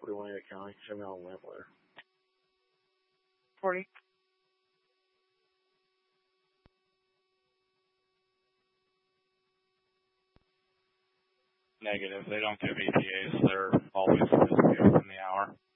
41 County. Show me on the map later. 40. Negative. They don't give ETAs. They're always supposed to be within the hour.